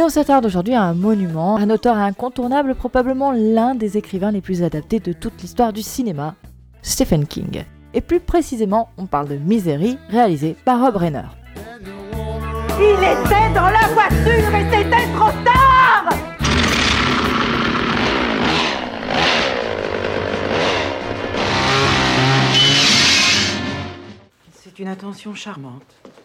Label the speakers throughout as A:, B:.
A: on s'attarde aujourd'hui à un monument, un auteur incontournable, probablement l'un des écrivains les plus adaptés de toute l'histoire du cinéma, Stephen King. Et plus précisément, on parle de Misery, réalisé par Rob Reiner.
B: Il était dans la voiture et c'était trop tard! C'est une intention charmante.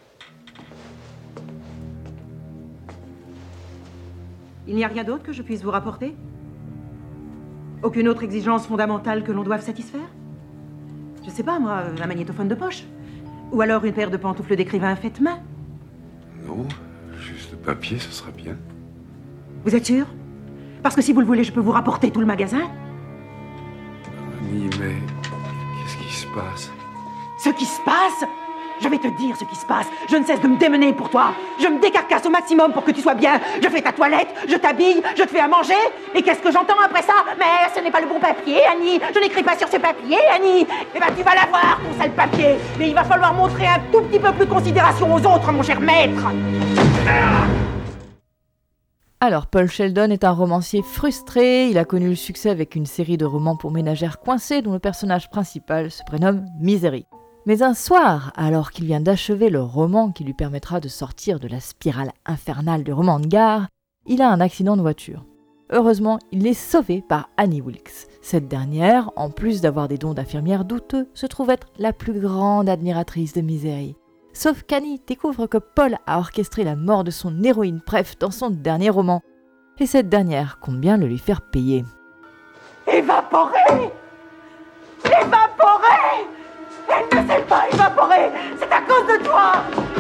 B: Il n'y a rien d'autre que je puisse vous rapporter? Aucune autre exigence fondamentale que l'on doive satisfaire? Je sais pas, moi, un magnétophone de poche? Ou alors une paire de pantoufles d'écrivain faites main?
C: Non, juste le papier, ce sera bien.
B: Vous êtes sûr? Parce que si vous le voulez, je peux vous rapporter tout le magasin.
C: Annie, mais qu'est-ce qui se passe?
B: Ce qui se passe? Je vais te dire ce qui se passe. Je ne cesse de me démener pour toi. Je me décarcasse au maximum pour que tu sois bien. Je fais ta toilette, je t'habille, je te fais à manger. Et qu'est-ce que j'entends après ça? Mais ce n'est pas le bon papier, Annie. Je n'écris pas sur ce papier, Annie. Eh ben, tu vas l'avoir, ton sale papier. Mais il va falloir montrer un tout petit peu plus de considération aux autres, mon cher maître.
A: Alors, Paul Sheldon est un romancier frustré. Il a connu le succès avec une série de romans pour ménagères coincées dont le personnage principal se prénomme Misery. Mais un soir, alors qu'il vient d'achever le roman qui lui permettra de sortir de la spirale infernale du roman de gare, il a un accident de voiture. Heureusement, il est sauvé par Annie Wilkes. Cette dernière, en plus d'avoir des dons d'infirmière douteux, se trouve être la plus grande admiratrice de Misery. Sauf qu'Annie découvre que Paul a orchestré la mort de son héroïne préf dans son dernier roman. Et cette dernière compte bien le lui faire payer.
B: Évaporer! Évaporer! Elle ne s'est pas évaporée! C'est à cause de toi!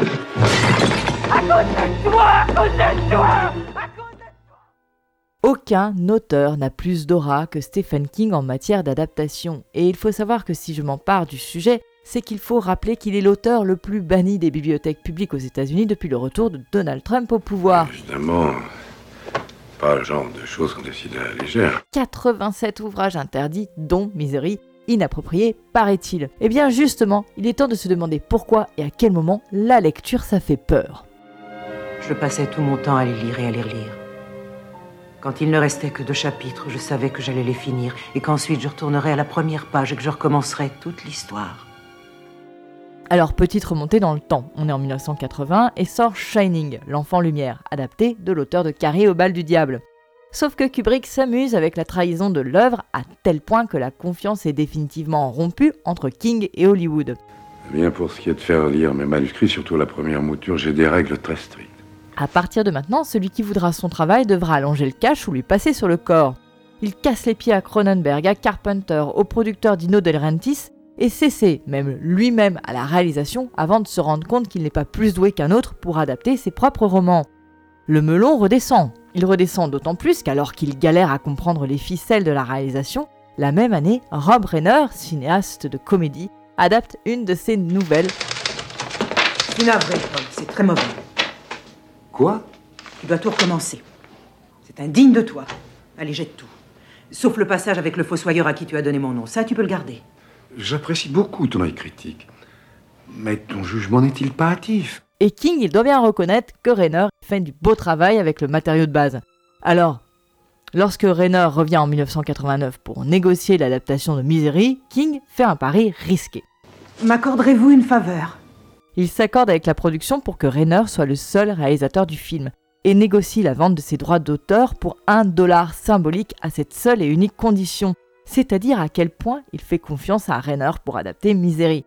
B: À cause de toi! À cause de toi! À cause de toi!
A: Aucun auteur n'a plus d'aura que Stephen King en matière d'adaptation. Et il faut savoir que si je m'empare du sujet, c'est qu'il faut rappeler qu'il est l'auteur le plus banni des bibliothèques publiques aux États-Unis depuis le retour de Donald Trump au pouvoir.
C: Évidemment, pas le genre de choses qu'on décide à la légère.
A: 87 ouvrages interdits, dont Misery, inapproprié, paraît-il. Eh bien justement, il est temps de se demander pourquoi et à quel moment la lecture ça fait peur.
B: Je passais tout mon temps à les lire et à les relire. Quand il ne restait que 2 chapitres, je savais que j'allais les finir et qu'ensuite je retournerais à la première page et que je recommencerais toute l'histoire.
A: Alors petite remontée dans le temps, on est en 1980 et sort Shining, l'enfant lumière, adapté de l'auteur de Carré au bal du diable. Sauf que Kubrick s'amuse avec la trahison de l'œuvre à tel point que la confiance est définitivement rompue entre King et Hollywood.
C: Eh bien, pour ce qui est de faire lire mes manuscrits, surtout la première mouture, j'ai des règles très strictes.
A: À partir de maintenant, celui qui voudra son travail devra allonger le cash ou lui passer sur le corps. Il casse les pieds à Cronenberg, à Carpenter, au producteur Dino De Laurentiis et s'essaie même lui-même à la réalisation avant de se rendre compte qu'il n'est pas plus doué qu'un autre pour adapter ses propres romans. Le melon redescend. Il redescend d'autant plus qu'alors qu'il galère à comprendre les ficelles de la réalisation, la même année, Rob Reiner, cinéaste de comédie, adapte une de ses nouvelles.
B: C'est navré, Paul, c'est très mauvais.
C: Quoi?
B: Tu dois tout recommencer. C'est indigne de toi. Allez, jette tout. Sauf le passage avec le fossoyeur à qui tu as donné mon nom. Ça, tu peux le garder.
C: J'apprécie beaucoup ton œil critique. Mais ton jugement n'est-il pas hâtif?
A: Et King, il doit bien reconnaître que Reiner fait du beau travail avec le matériau de base. Alors, lorsque Reiner revient en 1989 pour négocier l'adaptation de Misery, King fait un pari risqué.
B: M'accorderez-vous une faveur?
A: Il s'accorde avec la production pour que Reiner soit le seul réalisateur du film et négocie la vente de ses droits d'auteur pour $1 symbolique à cette seule et unique condition. C'est-à-dire à quel point il fait confiance à Reiner pour adapter Misery.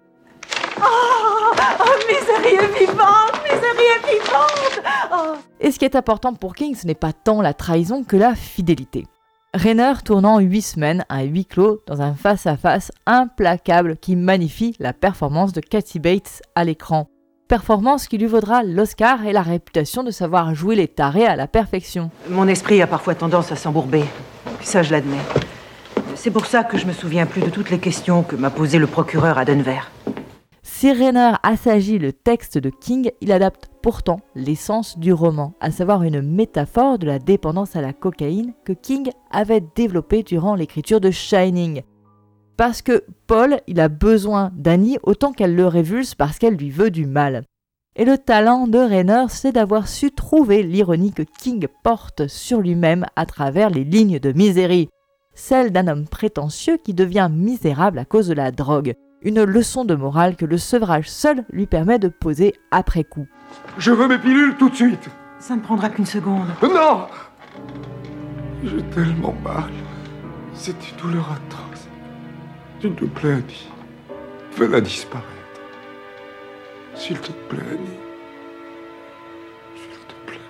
B: Misery est vivante! Misery est vivante! Oh.
A: Et ce qui est important pour King, ce n'est pas tant la trahison que la fidélité. Reiner tournant 8 semaines à huis clos dans un face-à-face implacable qui magnifie la performance de Kathy Bates à l'écran. Performance qui lui vaudra l'Oscar et la réputation de savoir jouer les tarés à la perfection.
B: Mon esprit a parfois tendance à s'embourber. Ça, je l'admets. C'est pour ça que je me souviens plus de toutes les questions que m'a posées le procureur à Denver.
A: Si Reiner assagit le texte de King, il adapte pourtant l'essence du roman, à savoir une métaphore de la dépendance à la cocaïne que King avait développée durant l'écriture de Shining. Parce que Paul, il a besoin d'Annie autant qu'elle le révulse parce qu'elle lui veut du mal. Et le talent de Rainer, c'est d'avoir su trouver l'ironie que King porte sur lui-même à travers les lignes de Misery. Celle d'un homme prétentieux qui devient misérable à cause de la drogue. Une leçon de morale que le sevrage seul lui permet de poser après coup.
C: Je veux mes pilules tout de suite.
B: Ça ne prendra qu'une seconde.
C: Non! J'ai tellement mal. C'est une douleur atroce. S'il te plaît, Annie. Fais-la disparaître. S'il te plaît, Annie. S'il te plaît.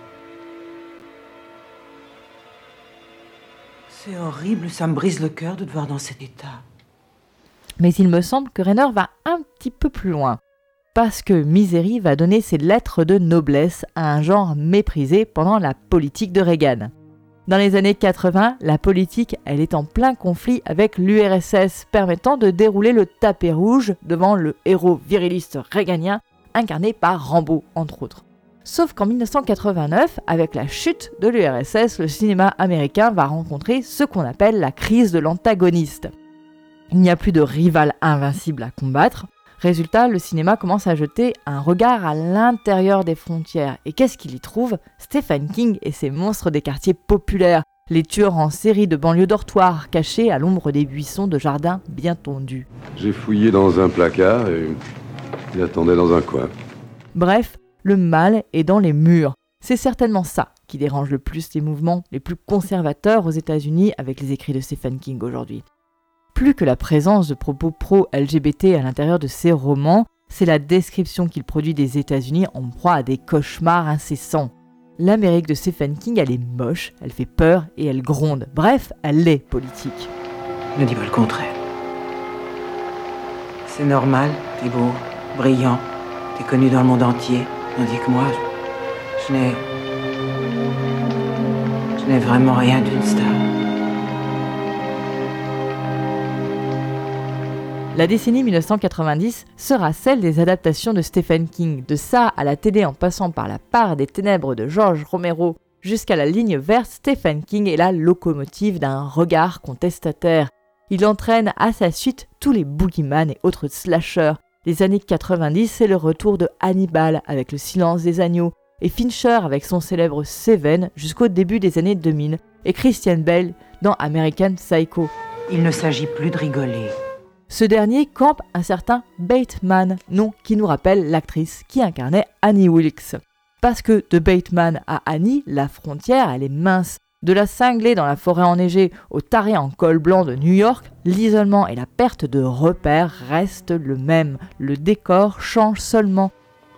B: C'est horrible, ça me brise le cœur de te voir dans cet état.
A: Mais il me semble que Rainer va un petit peu plus loin. Parce que Misery va donner ses lettres de noblesse à un genre méprisé pendant la politique de Reagan. Dans les années 80, la politique, elle est en plein conflit avec l'URSS, permettant de dérouler le tapis rouge devant le héros viriliste réganien, incarné par Rambo, entre autres. Sauf qu'en 1989, avec la chute de l'URSS, le cinéma américain va rencontrer ce qu'on appelle la crise de l'antagoniste. Il n'y a plus de rival invincible à combattre. Résultat, le cinéma commence à jeter un regard à l'intérieur des frontières. Et qu'est-ce qu'il y trouve ? Stephen King et ses monstres des quartiers populaires, les tueurs en série de banlieues dortoirs cachés à l'ombre des buissons de jardins bien tondus.
C: J'ai fouillé dans un placard et il attendait dans un coin.
A: Bref, le mal est dans les murs. C'est certainement ça qui dérange le plus les mouvements les plus conservateurs aux États-Unis avec les écrits de Stephen King aujourd'hui. Plus que la présence de propos pro-LGBT à l'intérieur de ses romans, c'est la description qu'il produit des États-Unis en proie à des cauchemars incessants. L'Amérique de Stephen King, elle est moche, elle fait peur et elle gronde. Bref, elle est politique.
B: Ne dis pas le contraire. C'est normal, t'es beau, brillant, t'es connu dans le monde entier, tandis que moi, je n'ai vraiment rien d'une star.
A: La décennie 1990 sera celle des adaptations de Stephen King, de ça à la télé en passant par La part des ténèbres de George Romero jusqu'à La ligne verte. Stephen King est la locomotive d'un regard contestataire. Il entraîne à sa suite tous les boogeyman et autres slashers. Les années 90, c'est le retour de Hannibal avec Le silence des agneaux, et Fincher avec son célèbre Seven jusqu'au début des années 2000, et Christian Bale dans American Psycho.
B: Il ne s'agit plus de rigoler.
A: Ce dernier campe un certain Bateman, nom qui nous rappelle l'actrice qui incarnait Annie Wilkes. Parce que de Bateman à Annie, la frontière, elle est mince. De la cinglée dans la forêt enneigée au taré en col blanc de New York, l'isolement et la perte de repères restent le même. Le décor change seulement.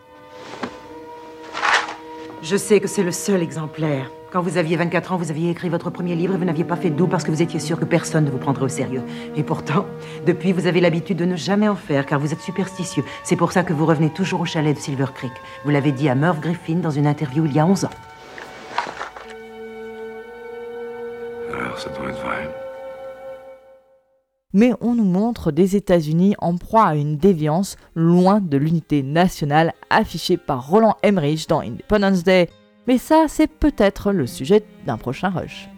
B: Je sais que c'est le seul exemplaire. Quand vous aviez 24 ans, vous aviez écrit votre premier livre et vous n'aviez pas fait de doux parce que vous étiez sûr que personne ne vous prendrait au sérieux. Et pourtant, depuis, vous avez l'habitude de ne jamais en faire car vous êtes superstitieux. C'est pour ça que vous revenez toujours au chalet de Silver Creek. Vous l'avez dit à Merv Griffin dans une interview il y a 11 ans.
C: Alors, ça doit être vrai.
A: Mais on nous montre des États-Unis en proie à une déviance loin de l'unité nationale affichée par Roland Emmerich dans Independence Day. Mais ça, c'est peut-être le sujet d'un prochain rush.